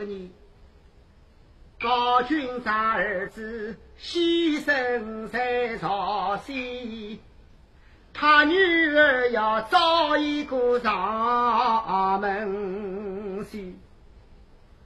你，高君长儿子牺牲在朝夕，他女儿要找一个上门去。